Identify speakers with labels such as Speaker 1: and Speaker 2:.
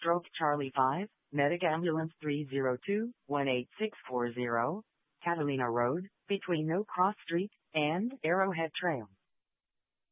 Speaker 1: Stroke Charlie 5, Medic Ambulance 302-18640, Catalina Road, between No Cross Street and Arrowhead Trail.